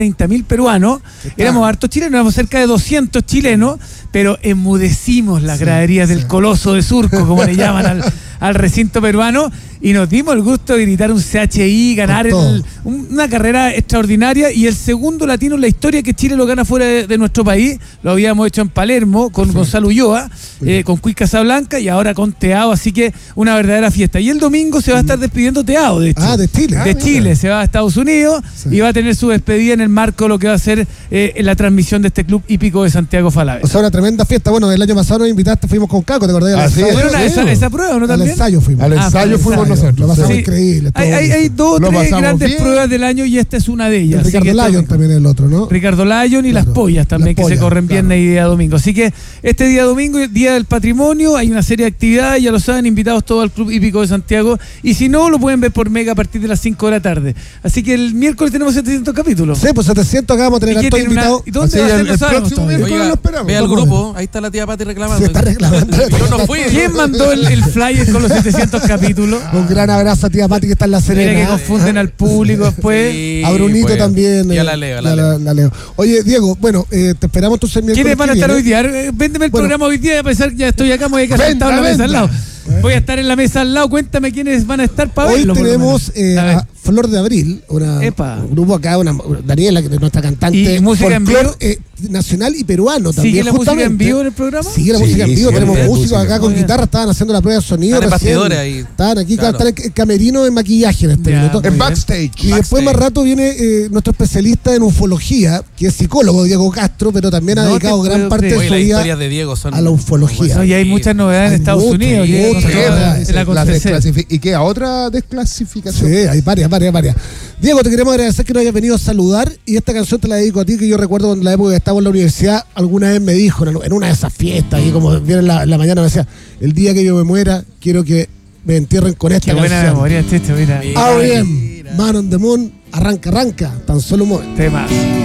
30.000 peruanos, éramos hartos chilenos, éramos cerca de 200 chilenos, pero enmudecimos las graderías del Coloso de Surco, como le llaman al recinto peruano, y nos dimos el gusto de gritar un CHI, ganar una carrera extraordinaria, y el segundo latino en la historia que Chile lo gana fuera de nuestro país. Lo habíamos hecho en Palermo con Gonzalo Ulloa, con Cuy Casablanca, y ahora con Teao, así que una verdadera fiesta. Y el domingo se va a estar despidiendo Teao, de hecho. De Chile. De Chile, se va a Estados Unidos y va a tener su despedida en el marco de lo que va a ser la transmisión de este club hípico de Santiago Falabella. O sea, una tremenda fiesta. Bueno, el año pasado nos invitaste, fuimos con Caco, ¿te acordás? Esa prueba, ¿no? También. Al ensayo fuimos. Al ensayo fuimos nosotros. Lo pasamos increíble. Hay dos o tres grandes pruebas del año y esta es una de ellas. Ricardo Lyon también es el otro, ¿no? Ricardo Lyon y las pollas también, que se corren viernes y día domingo. Así que este día domingo, Día del Patrimonio, hay una serie de actividades, ya lo saben, invitados todos al Club Hípico de Santiago, y si no, lo pueden ver por Mega a partir de las 5 de la tarde. Así que el miércoles tenemos 700 capítulos. Sí, pues 700 acá vamos a tener a todos invitados. ¿Y dónde va a ser? No sabemos todavía. Oiga, lo esperamos. ve al grupo, ahí está la tía Pati reclamando. Se está reclamando. Yo no fui. ¿Quién mandó el flyer con los 700 capítulos? Un gran abrazo a tía Pati que está en La Serena. Mira que confunden al público después. Sí, a Brunito pues, también. Ya la leo, la leo. Oye, Diego, bueno, te esperamos entonces el miércoles. ¿Quiénes van a estar hoy día? Véndeme el programa hoy día, a pesar que ya estoy acá, me voy a quedar sentado en la mesa al lado. Voy a estar en la mesa al lado, cuéntame quiénes van a estar para verlo. Hoy tenemos a Flor de Abril, un grupo acá, Daniela, que es nuestra cantante. ¿Y música en vivo? Nacional y peruano también. ¿Sigue la música en vivo en el programa? Sigue la música en vivo, tenemos músicos acá con guitarra, estaban haciendo la prueba de sonido. Estaban aquí, están en camerino en maquillaje en este minuto. En backstage. Y después más rato viene nuestro especialista en ufología, que es psicólogo, Diego Castro, pero también ha dedicado gran parte de su vida a la ufología. Y hay muchas novedades en Estados Unidos. ¿Y qué? ¿A otra desclasificación? Sí, hay varias. Diego, te queremos agradecer que nos hayas venido a saludar, y esta canción te la dedico a ti, que yo recuerdo cuando la época que estaba en la universidad, alguna vez me dijo, en una de esas fiestas, y como viene la mañana, me decía, el día que yo me muera, quiero que me entierren con esta canción. Qué buena memoria, Chicho, mira. Bien, Man on the Moon, arranca, tan solo un momento. Temas.